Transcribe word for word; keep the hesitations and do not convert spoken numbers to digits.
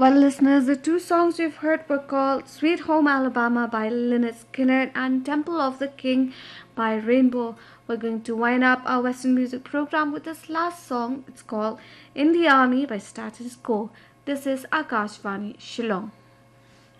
Well, listeners, the two songs you've heard were called Sweet Home Alabama by Lynyrd Skynyrd and Temple of the King by Rainbow. We're going to wind up our Western music program with this last song. It's called In the Army by Status Quo. This is Akashvani Shillong.